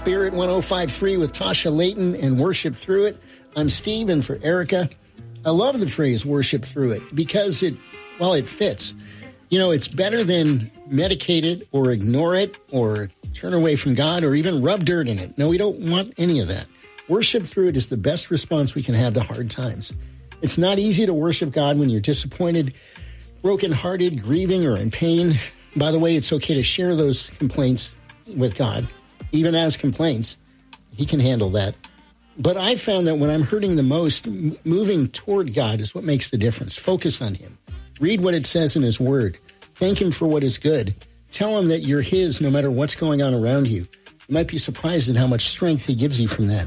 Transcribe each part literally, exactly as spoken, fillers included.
Spirit one oh five point three with Tasha Layton and Worship Through It. I'm Steve, and for Erica, I love the phrase worship through it because it, well, it fits. You know, it's better than medicate it or ignore it or turn away from God or even rub dirt in it. No, we don't want any of that. Worship through it is the best response we can have to hard times. It's not easy to worship God when you're disappointed, brokenhearted, grieving, or in pain. By the way, it's okay to share those complaints with God, even as complaints. He can handle that. But I found that when I'm hurting the most, m- moving toward God is what makes the difference. Focus on Him. Read what it says in His Word. Thank Him for what is good. Tell Him that you're His no matter what's going on around you. You might be surprised at how much strength He gives you from that.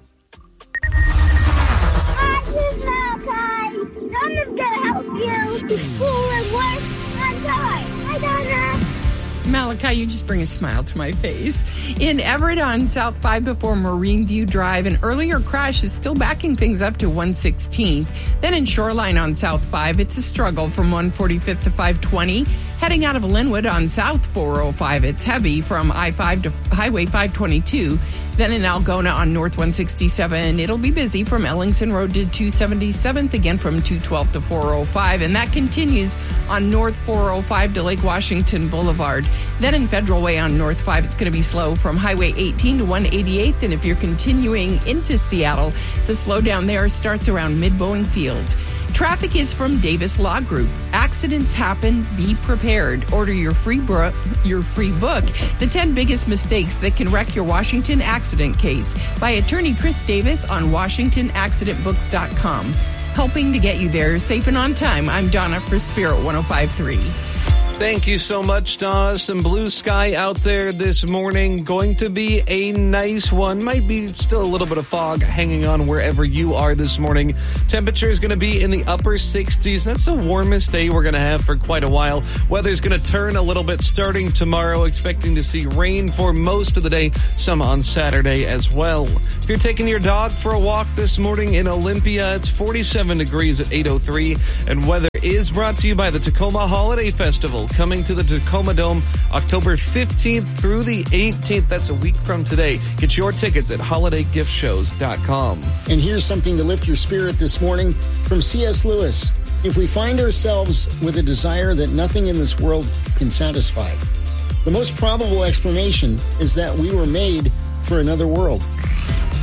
This is Malachi. Someone's going to help you to school and work on time. Hi, Donna. Malachi, you just bring a smile to my face. In Everett on South five before Marine View Drive, an earlier crash is still backing things up to one sixteenth. Then in Shoreline on South five, it's a struggle from one forty-fifth to five twenty. Heading out of Linwood on South four oh five, it's heavy from I five to Highway five twenty-two. Then in Algona on North one sixty-seven, it'll be busy from Ellingson Road to two seventy-seventh, again from two twelve to four oh five, and that continues on North four oh five to Lake Washington Boulevard. Then in Federal Way on North five, it's going to be slow from Highway eighteen to one eighty-eighth, and if you're continuing into Seattle, the slowdown there starts around Mid-Boeing Field. Traffic is from Davis Law Group. Accidents happen. Be prepared. Order your free bro- your free book, The ten Biggest Mistakes That Can Wreck Your Washington Accident Case, by attorney Chris Davis on Washington Accident Books dot com. Helping to get you there safe and on time. I'm Donna for Spirit one oh five point three. Thank you so much, Donna. Some blue sky out there this morning. Going to be a nice one. Might be still a little bit of fog hanging on wherever you are this morning. Temperature is going to be in the upper sixties. That's the warmest day we're going to have for quite a while. Weather's going to turn a little bit starting tomorrow. Expecting to see rain for most of the day. Some on Saturday as well. If you're taking your dog for a walk this morning in Olympia, it's forty-seven degrees at eight oh three. And weather is brought to you by the Tacoma Holiday Festival, coming to the Tacoma Dome October fifteenth through the eighteenth. That's a week from today. Get your tickets at holiday gift shows dot com. And here's something to lift your spirit this morning from C S Lewis. If we find ourselves with a desire that nothing in this world can satisfy, the most probable explanation is that we were made for another world.